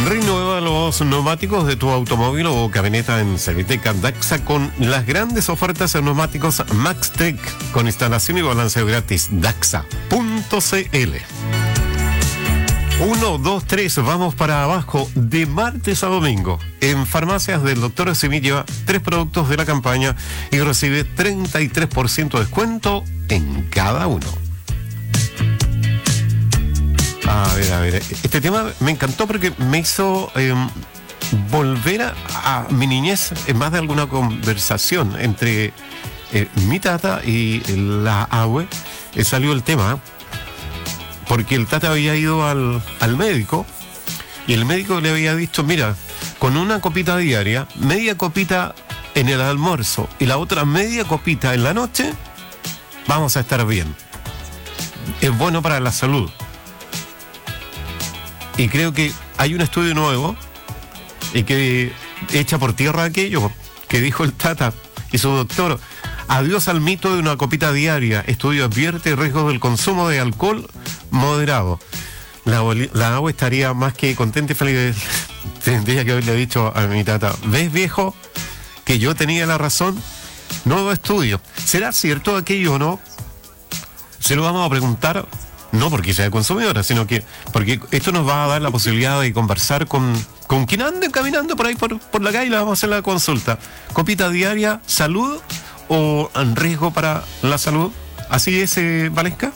Renueva los neumáticos de tu automóvil o camioneta en Serviteca Daxa con las grandes ofertas en neumáticos MaxTech con instalación y balanceo gratis. Daxa.cl. 1, 2, 3, vamos para abajo de martes a domingo. En farmacias del Dr. Simi lleva 3 productos de la campaña y recibe 33% de descuento en cada uno. A ver, este tema me encantó porque me hizo volver a mi niñez en más de alguna conversación entre mi tata y la abue. Salió el tema, porque el tata había ido al médico y el médico le había dicho, mira, con una copita diaria, media copita en el almuerzo y la otra media copita en la noche, vamos a estar bien. Es bueno para la salud. Y creo que hay un estudio nuevo y que echa por tierra aquello que dijo el tata y su doctor. Adiós al mito de una copita diaria. Estudio advierte riesgos del consumo de alcohol moderado. La agua estaría más que contenta y feliz. Tendría que haberle dicho a mi tata, ¿ves, viejo, que yo tenía la razón? Nuevo estudio. ¿Será cierto aquello o no? Se lo vamos a preguntar. No porque sea consumidora, sino que porque esto nos va a dar la posibilidad de conversar con quien ande caminando por ahí por la calle y le vamos a hacer la consulta. ¿Copita diaria, salud o en riesgo para la salud? ¿Así es, Valesca?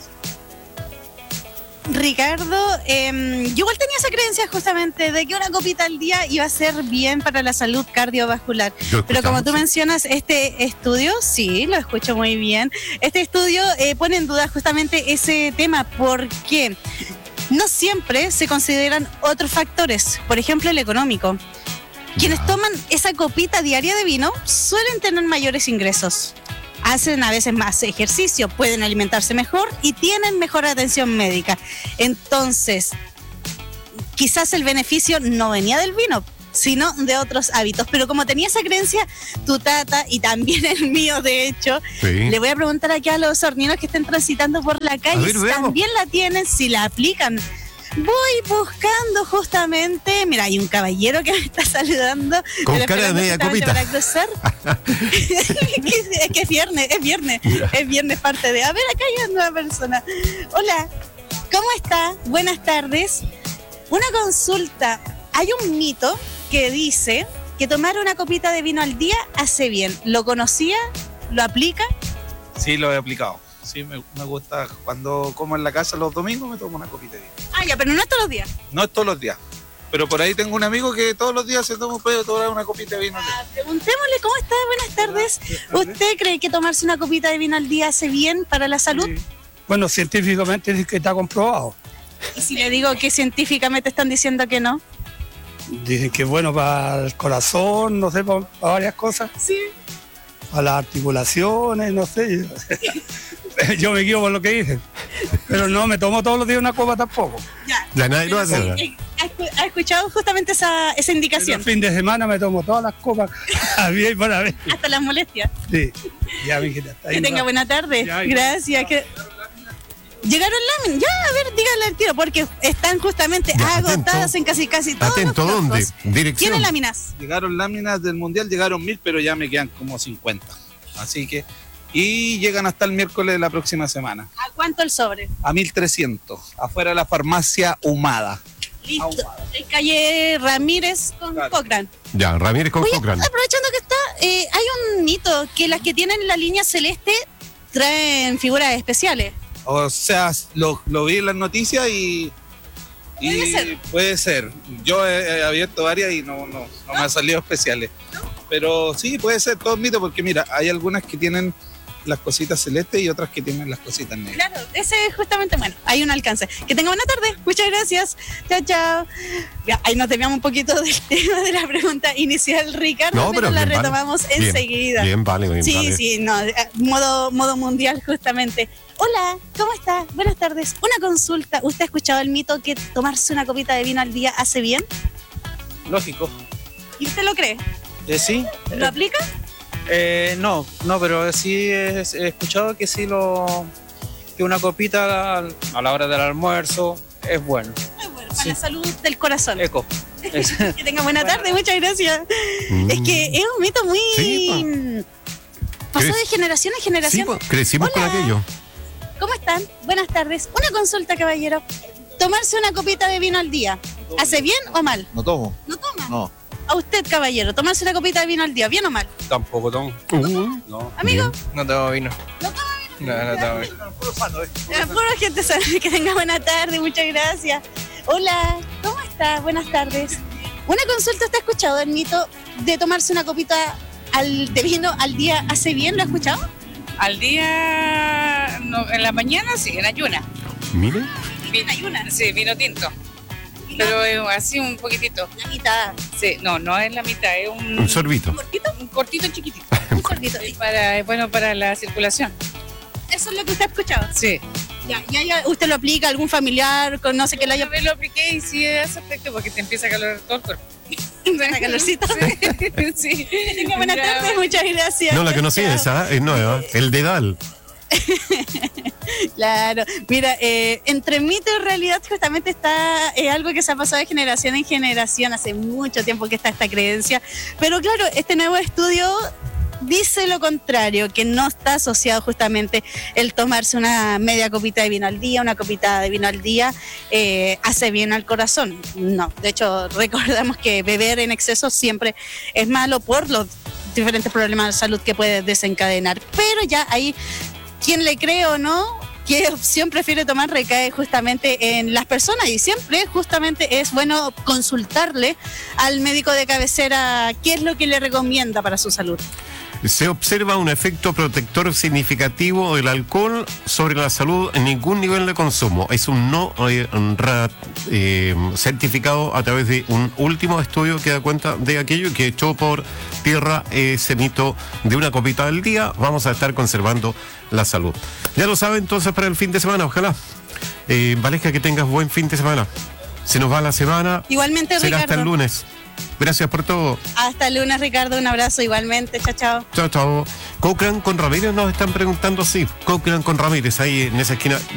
Ricardo, yo igual tenía esa creencia justamente de que una copita al día iba a ser bien para la salud cardiovascular. Pero como tú mencionas, este estudio, sí, lo escucho muy bien. Este estudio pone en duda justamente ese tema porque no siempre se consideran otros factores, por ejemplo el económico. Quienes toman esa copita diaria de vino suelen tener mayores ingresos. Hacen a veces más ejercicio, pueden alimentarse mejor y tienen mejor atención médica. Entonces, quizás el beneficio no venía del vino, sino de otros hábitos. Pero como tenía esa creencia, tu tata y también el mío, de hecho, sí. Le voy a preguntar aquí a los sorninos que estén transitando por la calle si también la tienen, si la aplican. Voy buscando justamente, mira, hay un caballero que me está saludando. Con cara de media copita. Para cruzar. es que es viernes parte de... A ver, acá hay una nueva persona. Hola, ¿cómo está? Buenas tardes. Una consulta. Hay un mito que dice que tomar una copita de vino al día hace bien. ¿Lo conocía? ¿Lo aplica? Sí, lo he aplicado. Sí, me gusta cuando como en la casa los domingos me tomo una copita de vino. Ah, ya, pero no es todos los días. No es todos los días. Pero por ahí tengo un amigo que todos los días se toma una copita de vino. Preguntémosle, ¿cómo está? Buenas tardes. ¿Usted cree que tomarse una copita de vino al día hace bien para la salud? Sí. Bueno, científicamente dice que está comprobado. ¿Y si le digo que científicamente están diciendo que no? Dicen que es bueno para el corazón, no sé, para varias cosas. Sí. Para las articulaciones, no sé. Yo me guío por lo que dicen. Pero no me tomo todos los días una copa tampoco. Ya nadie lo hace. Sí, ¿ha escuchado justamente esa indicación? El fin de semana me tomo todas las copas. Bien para ver. Hasta las molestias. Sí. Ya, mijita. Que tenga buena tarde. Ya, gracias. Llegaron láminas. Ya, a ver, díganle al tiro, porque están justamente agotadas en casi todos Atento, los ¿dónde? Dirección. ¿Tienen láminas? Llegaron láminas del Mundial, llegaron 1000, pero ya me quedan como 50. Así que... Y llegan hasta el miércoles de la próxima semana. ¿A cuánto el sobre? A 1300, afuera de la farmacia Humada. Listo. En calle Ramírez con Cochrane. Ya, Ramírez con Cochrane. Aprovechando que está, hay un mito que las que tienen la línea celeste traen figuras especiales. O sea, lo vi en las noticias y puede ser. Yo he abierto varias y no me han salido especiales. Pero sí, puede ser todo mito, porque mira, hay algunas que tienen las cositas celestes y otras que tienen las cositas negras. Claro, ese es justamente, bueno, hay un alcance. Que tenga buena tarde, muchas gracias. Chao, chao. Ya, ahí nos desviamos un poquito del tema de la pregunta inicial, Ricardo, pero la retomamos enseguida. Bien, vale. Sí, no, modo mundial justamente. Hola, ¿cómo está? Buenas tardes. Una consulta, ¿usted ha escuchado el mito que tomarse una copita de vino al día hace bien? Lógico. ¿Y usted lo cree? Sí. ¿Lo aplica? No, pero sí he escuchado que sí que una copita a la hora del almuerzo es bueno. Es bueno, para la salud del corazón. Que tenga buena tarde, muchas gracias. Es que es un mito muy... Sí, pasó de generación en generación. Sí, pues, crecimos con aquello. ¿Cómo están? Buenas tardes. Una consulta, caballero. Tomarse una copita de vino al día, ¿hace bien o mal? No tomo. ¿No toma? No. A usted, caballero, tomarse una copita de vino al día, ¿bien o mal? Tampoco tomo. No. Amigo, No tomo vino. ¿no toma vino? No tomo vino. Pura gente sana, que tenga buena tarde, muchas gracias. Hola, ¿cómo está? Buenas tardes. Una consulta, ¿usted ha escuchado el mito de tomarse una copita de vino al día hace bien? ¿Lo ha escuchado? Al día, no, en la mañana sí, en ayuna. Mire. En ayuna. Sí, vino tinto. Pero así un poquitito. La mitad. Sí, no es la mitad, es Un sorbito. un cortito chiquitito. Un sorbito. Para la circulación. Eso es lo que usted ha escuchado. Sí. Ya, ¿usted lo aplica a algún familiar? Conoce que lo haya... Una vez lo apliqué y sí hace efecto porque te empieza a calorar todo el cuerpo. Buena calorcita. Sí. Que tenga buena tarde, muchas gracias. No, la conocí esa, es nueva. El dedal. Claro, mira, entre mito y realidad justamente está algo que se ha pasado de generación en generación, hace mucho tiempo que está esta creencia, pero claro, este nuevo estudio dice lo contrario, que no está asociado justamente el tomarse una media copita de vino al día, una copita de vino al día, hace bien al corazón. No, de hecho recordamos que beber en exceso siempre es malo por los diferentes problemas de salud que puede desencadenar, pero ya ahí... ¿Quién le cree o no? ¿Qué opción prefiere tomar? Recae justamente en las personas y siempre justamente es bueno consultarle al médico de cabecera qué es lo que le recomienda para su salud. Se observa un efecto protector significativo del alcohol sobre la salud en ningún nivel de consumo. Es un no certificado a través de un último estudio que da cuenta de aquello y que echó por tierra ese mito de una copita al día. Vamos a estar conservando la salud. Ya lo saben entonces para el fin de semana, ojalá. Valesca, que tengas buen fin de semana. Se nos va la semana. Igualmente, será Ricardo. hasta el lunes. Gracias por todo. Hasta el lunes, Ricardo. Un abrazo igualmente. Chao, chao. Chao, chao. Cochran con Ramírez nos están preguntando, sí. Cochran con Ramírez ahí en esa esquina.